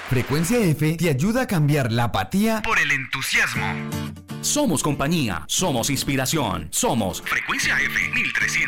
Frecuencia F te ayuda a cambiar la apatía por el entusiasmo. Somos compañía, somos inspiración, somos Frecuencia F 1300.